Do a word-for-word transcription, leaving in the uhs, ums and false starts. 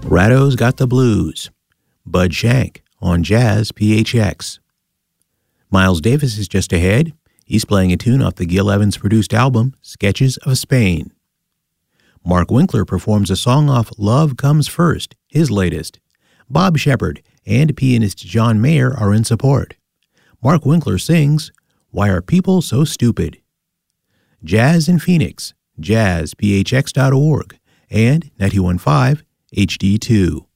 Ratto's Got the Blues, Bud Shank on Jazz P H X. Miles Davis is just ahead. He's playing a tune off the Gil Evans-produced album, Sketches of Spain. Mark Winkler performs a song off Love Comes First, his latest. Bob Shepard and pianist John Mayer are in support. Mark Winkler sings, Why Are People So Stupid? Jazz in Phoenix, jazz p h x dot org, and ninety-one point five H D two.